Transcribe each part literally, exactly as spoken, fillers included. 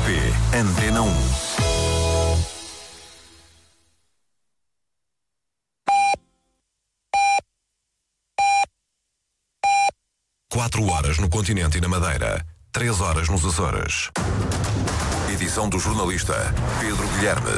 P, Antena um. Quatro horas no continente e na Madeira. Três horas nos Açores. Edição do jornalista Pedro Guilherme.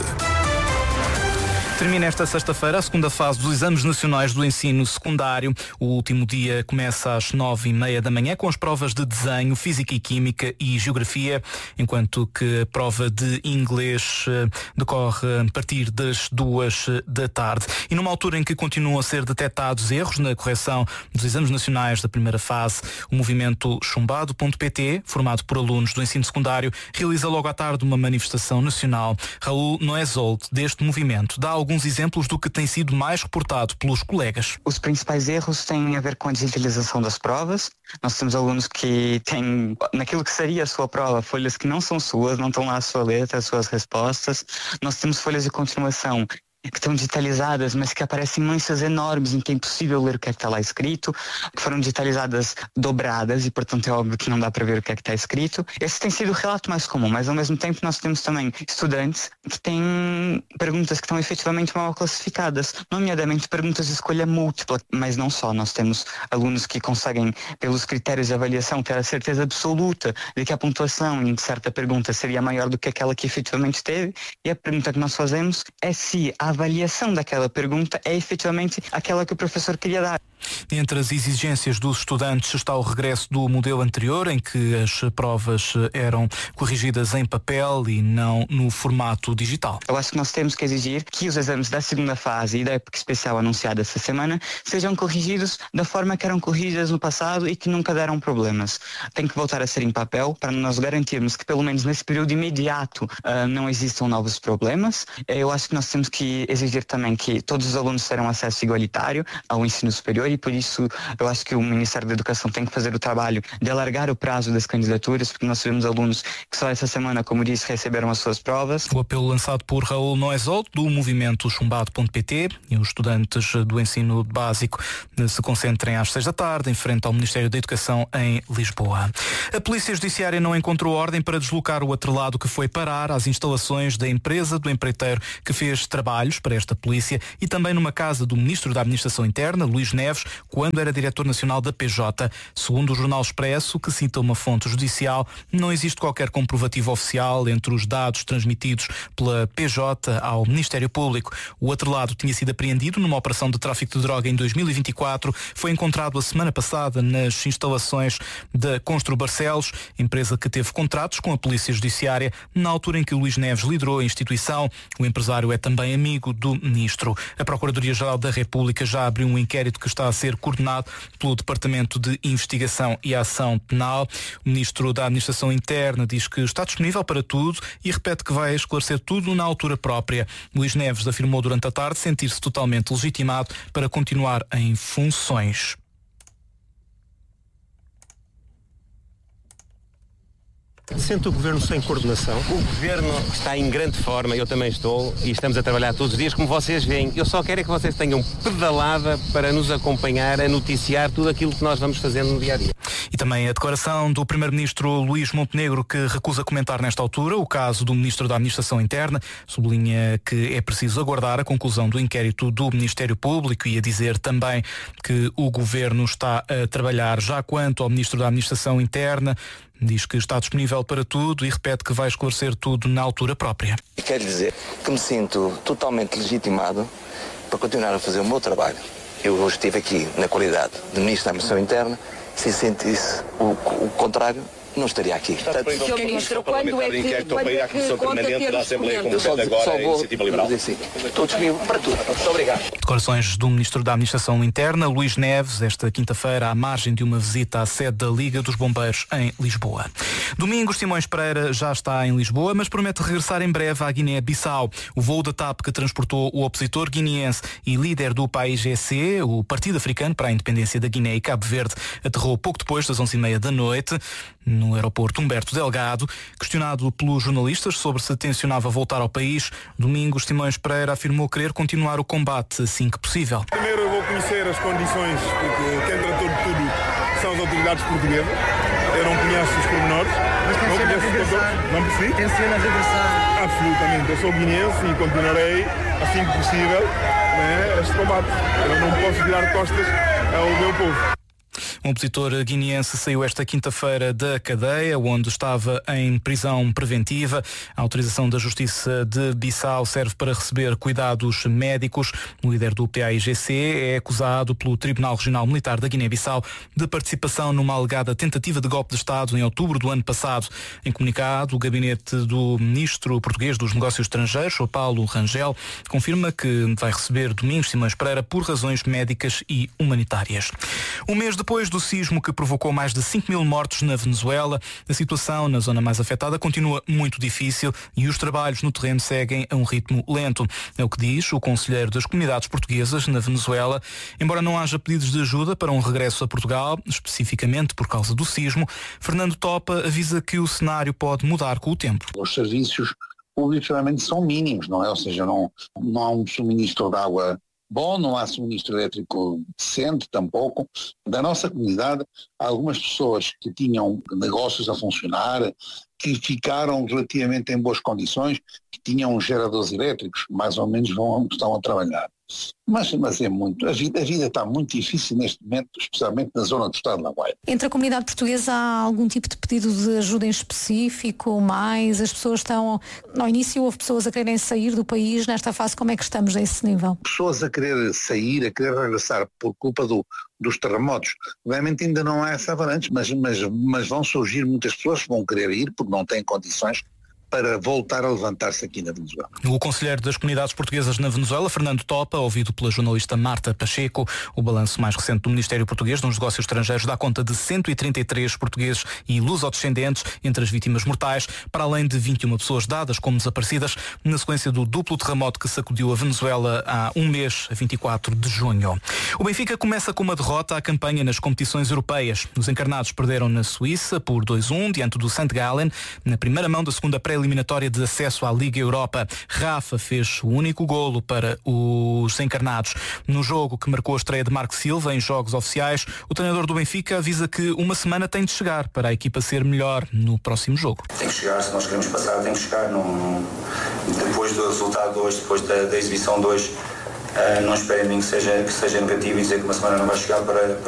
Termina esta sexta-feira a segunda fase dos exames nacionais do ensino secundário. O último dia começa às nove e meia da manhã com as provas de desenho, física e química e geografia, enquanto que a prova de inglês decorre a partir das duas da tarde. E numa altura em que continuam a ser detectados erros na correção dos exames nacionais da primeira fase, o movimento chumbado ponto pt, formado por alunos do ensino secundário, realiza logo à tarde uma manifestação nacional. Raul Noesold, deste movimento, dá alguns exemplos do que tem sido mais reportado pelos colegas. Os principais erros têm a ver com a digitalização das provas. Nós temos alunos que têm, naquilo que seria a sua prova, folhas que não são suas, não estão lá a sua letra, as suas respostas. Nós temos folhas de continuação que estão digitalizadas, mas que aparecem manchas enormes em que é impossível ler o que é que está lá escrito, que foram digitalizadas dobradas e, portanto, é óbvio que não dá para ver o que é que está escrito. Esse tem sido o relato mais comum, mas ao mesmo tempo nós temos também estudantes que têm perguntas que estão efetivamente mal classificadas, nomeadamente perguntas de escolha múltipla, mas não só. Nós temos alunos que conseguem, pelos critérios de avaliação, ter a certeza absoluta de que a pontuação em certa pergunta seria maior do que aquela que efetivamente teve, e a pergunta que nós fazemos é se a avaliação daquela pergunta é efetivamente aquela que o professor queria dar. Entre as exigências dos estudantes está o regresso do modelo anterior, em que as provas eram corrigidas em papel e não no formato digital. Eu acho que nós temos que exigir que os exames da segunda fase e da época especial anunciada essa semana sejam corrigidos da forma que eram corrigidas no passado e que nunca deram problemas. Tem que voltar a ser em papel para nós garantirmos que pelo menos nesse período imediato uh, não existam novos problemas. Eu acho que nós temos que exigir também que todos os alunos terão acesso igualitário ao ensino superior, e por isso eu acho que o Ministério da Educação tem que fazer o trabalho de alargar o prazo das candidaturas, porque nós tivemos alunos que só essa semana, como disse, receberam as suas provas. O apelo lançado por Raul Noesold, do movimento chumbado ponto pt, e os estudantes do ensino básico se concentrem às seis da tarde em frente ao Ministério da Educação em Lisboa. A Polícia Judiciária não encontrou ordem para deslocar o atrelado que foi parar às instalações da empresa do empreiteiro que fez trabalhos para esta polícia e também numa casa do Ministro da Administração Interna, Luís Neves, quando era diretor nacional da P J. Segundo o Jornal Expresso, que cita uma fonte judicial, não existe qualquer comprovativo oficial entre os dados transmitidos pela P J ao Ministério Público. O atrelado tinha sido apreendido numa operação de tráfico de droga em dois mil e vinte e quatro, foi encontrado a semana passada nas instalações da Constru Barcelos, empresa que teve contratos com a Polícia Judiciária na altura em que Luís Neves liderou a instituição. O empresário é também amigo do Ministro. A Procuradoria-Geral da República já abriu um inquérito que está a ser coordenado pelo Departamento de Investigação e Ação Penal. O Ministro da Administração Interna diz que está disponível para tudo e repete que vai esclarecer tudo na altura própria. Luís Neves afirmou durante a tarde sentir-se totalmente legitimado para continuar em funções. Sente o Governo sem coordenação? O Governo está em grande forma, eu também estou, e estamos a trabalhar todos os dias, como vocês veem. Eu só quero é que vocês tenham pedalada para nos acompanhar, a noticiar tudo aquilo que nós vamos fazendo no dia-a-dia. E também a declaração do Primeiro-Ministro Luís Montenegro, que recusa comentar nesta altura o caso do Ministro da Administração Interna. Sublinha que é preciso aguardar a conclusão do inquérito do Ministério Público e a dizer também que o Governo está a trabalhar. Já quanto ao Ministro da Administração Interna, diz que está disponível para tudo e repete que vai esclarecer tudo na altura própria. Quero dizer que me sinto totalmente legitimado para continuar a fazer o meu trabalho. Eu hoje estive aqui na qualidade de Ministro da Administração Interna. Se sentisse o, o contrário, não estaria aqui. senhor Ministro, quando é que, quando é que conta ter os Eu só, só vou dizer assim, estou disponível para tudo. Muito obrigado. Declarações do Ministro da Administração Interna, Luís Neves, esta quinta-feira à margem de uma visita à sede da Liga dos Bombeiros em Lisboa. Domingo, Simões Pereira já está em Lisboa, mas promete regressar em breve à Guiné-Bissau. O voo da TAP que transportou o opositor guineense e líder do P A I G C, o Partido Africano para a Independência da Guiné e Cabo Verde, aterrou pouco depois das onze e meia da noite no aeroporto Humberto Delgado. Questionado pelos jornalistas sobre se tencionava voltar ao país, domingo Simões Pereira afirmou querer continuar o combate assim que possível. Primeiro eu vou conhecer as condições, porque quem tratou de tudo são as autoridades portuguesas. Eu não conheço os pormenores. Mas tenciona regressar? Não percebi? Tenciona regressar? Absolutamente. Eu sou guineense e continuarei, assim que possível, né, este combate. Eu não posso virar costas ao meu povo. Um opositor guineense saiu esta quinta-feira da cadeia, onde estava em prisão preventiva. A autorização da Justiça de Bissau serve para receber cuidados médicos. O líder do P A I G C é acusado pelo Tribunal Regional Militar da Guiné-Bissau de participação numa alegada tentativa de golpe de Estado em outubro do ano passado. Em comunicado, o gabinete do ministro português dos Negócios Estrangeiros, o Paulo Rangel, confirma que vai receber Domingos Simões Pereira por razões médicas e humanitárias. Um mês depois do sismo que provocou mais de cinco mil mortos na Venezuela, a situação na zona mais afetada continua muito difícil e os trabalhos no terreno seguem a um ritmo lento. É o que diz o conselheiro das comunidades portuguesas na Venezuela. Embora não haja pedidos de ajuda para um regresso a Portugal, especificamente por causa do sismo, Fernando Topa avisa que o cenário pode mudar com o tempo. Os serviços públicos realmente são mínimos, não é? Ou seja, não, não há um suministro de água bom, não há suministro elétrico decente tampouco. Da nossa comunidade, há algumas pessoas que tinham negócios a funcionar, que ficaram relativamente em boas condições, que tinham geradores elétricos, mais ou menos vão, estão a trabalhar. Mas, mas é muito, a vida, a vida está muito difícil neste momento, especialmente na zona do estado de La Guaira. Entre a comunidade portuguesa há algum tipo de pedido de ajuda em específico, mais? As pessoas estão, no início houve pessoas a quererem sair do país, nesta fase como é que estamos a esse nível? Pessoas a querer sair, a querer regressar por culpa do, dos terremotos, realmente ainda não há essa avalanche, mas, mas, mas vão surgir muitas pessoas que vão querer ir porque não têm condições para voltar a levantar-se aqui na Venezuela. O conselheiro das comunidades portuguesas na Venezuela, Fernando Topa, ouvido pela jornalista Marta Pacheco. O balanço mais recente do Ministério Português dos Negócios Estrangeiros dá conta de cento e trinta e três portugueses e lusodescendentes entre as vítimas mortais, para além de vinte e uma pessoas dadas como desaparecidas na sequência do duplo terremoto que sacudiu a Venezuela há um mês, a vinte e quatro de junho. O Benfica começa com uma derrota à campanha nas competições europeias. Os encarnados perderam na Suíça por dois a um diante do Saint Gallen, na primeira mão da segunda pré eliminatória de acesso à Liga Europa. Rafa fez o único golo para os encarnados. No jogo que marcou a estreia de Marco Silva em jogos oficiais, o treinador do Benfica avisa que uma semana tem de chegar para a equipa ser melhor no próximo jogo. Tem que chegar, se nós queremos passar, tem que chegar. Não, depois do resultado de hoje, depois da, da exibição de hoje, uh, não esperem que seja, que seja negativo e dizer que uma semana não vai chegar para... para